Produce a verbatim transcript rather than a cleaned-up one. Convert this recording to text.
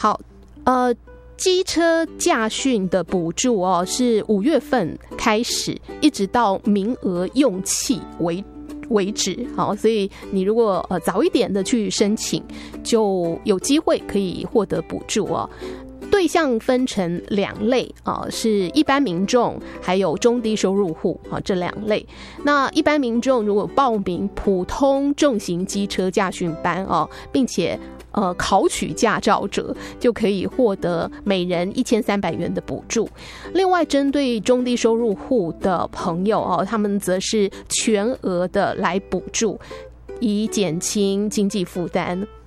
好，呃。机车驾训的补助哦，是五月份开始，一直到名额用弃为为止。好，所以你如果呃早一点的去申请，就有机会可以获得补助哦。对象分成两类啊，是一般民众还有中低收入户啊，这两类。那一般民众如果报名普通重型机车驾训班哦，并且呃考取驾照者，就可以获得每人一千三百元的补助。另外，针对中低收入户的朋友哦，他们则是全额的来补助，以减轻经济负担。